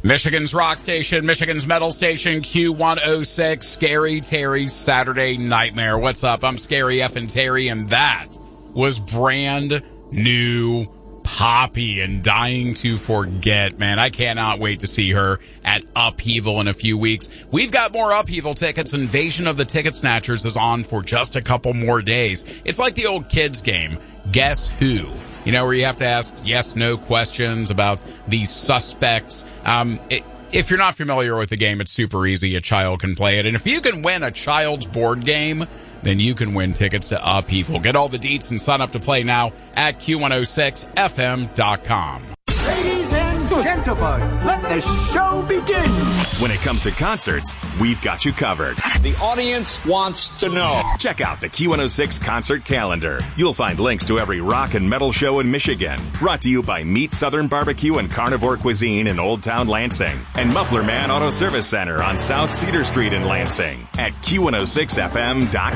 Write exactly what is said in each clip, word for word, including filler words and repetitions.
Michigan's rock station, Michigan's metal station, Q one oh six, Scary Terry's Saturday Nightmare. What's up? I'm Scary F and Terry, and that was brand new Poppy and Dying to Forget. Man, I cannot wait to see her at Upheaval in a few weeks. We've got more Upheaval tickets. Invasion of the Ticket Snatchers is on for just a couple more days. It's like the old kids game, Guess Who? You know, where you have to ask yes-no questions about these suspects. Um, it, if you're not familiar with the game, it's super easy. A child can play it. And if you can win a child's board game, then you can win tickets to Upheaval. Get all the deets and sign up to play now at Q one oh six F M dot com. Ladies and gentlemen, let the show begin. When it comes to concerts, we've got you covered. The audience wants to know. Check out the Q one oh six concert calendar. You'll find links to every rock and metal show in Michigan. Brought to you by Meat Southern Barbecue and Carnivore Cuisine in Old Town Lansing. And Muffler Man Auto Service Center on South Cedar Street in Lansing at Q one oh six F M dot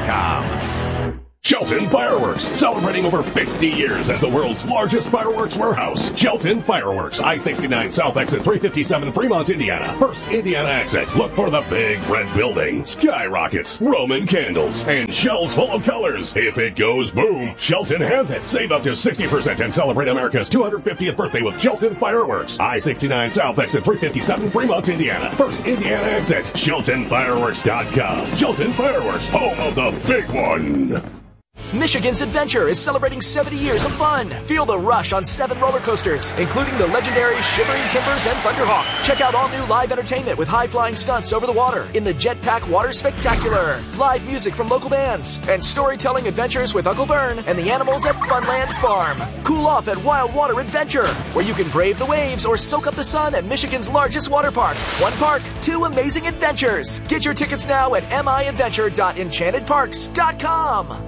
com. Shelton Fireworks, celebrating over fifty years as the world's largest fireworks warehouse. Shelton Fireworks, I sixty-nine South Exit three fifty-seven, Fremont, Indiana. First Indiana exit. Look for the big red building, skyrockets, Roman candles, and shells full of colors. If it goes boom, Shelton has it. Save up to sixty percent and celebrate America's two hundred fiftieth birthday with Shelton Fireworks. I sixty-nine South Exit three fifty-seven, Fremont, Indiana. First Indiana exit. Shelton Fireworks dot com. Shelton Fireworks, home of the big one. Michigan's Adventure is celebrating seventy years of fun. Feel the rush on seven roller coasters, including the legendary Shivering Timbers and Thunderhawk. Check out all new live entertainment with high-flying stunts over the water in the Jetpack Water Spectacular. Live music from local bands and storytelling adventures with Uncle Vern and the animals at Funland Farm. Cool off at Wild Water Adventure, where you can brave the waves or soak up the sun at Michigan's largest water park. One park, two amazing adventures. Get your tickets now at m i adventure dot enchanted parks dot com.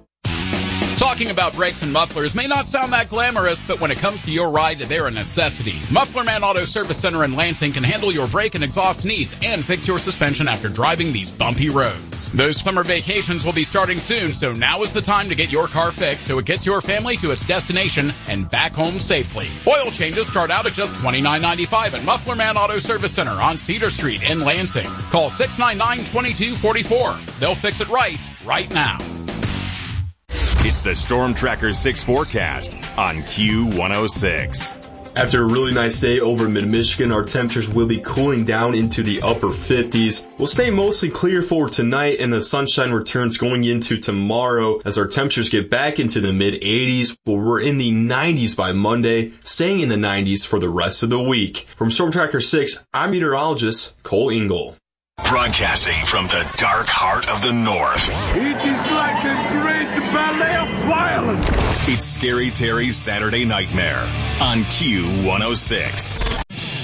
Talking about brakes and mufflers may not sound that glamorous, but when it comes to your ride, they're a necessity. Muffler Man Auto Service Center in Lansing can handle your brake and exhaust needs and fix your suspension after driving these bumpy roads. Those summer vacations will be starting soon, so now is the time to get your car fixed so it gets your family to its destination and back home safely. Oil changes start out at just twenty-nine ninety-five at Muffler Man Auto Service Center on Cedar Street in Lansing. Call six nine nine, two two four four. They'll fix it right, right now. It's the Storm Tracker six forecast on Q one oh six. After a really nice day over mid-Michigan, our temperatures will be cooling down into the upper fifties. We'll stay mostly clear for tonight, and the sunshine returns going into tomorrow as our temperatures get back into the mid-eighties. But we're in the nineties by Monday, staying in the nineties for the rest of the week. From Storm Tracker six, I'm meteorologist Cole Ingle. Broadcasting from the dark heart of the North. It is like a great ballet of violence. It's Scary Terry's Saturday Nightmare on Q one oh six.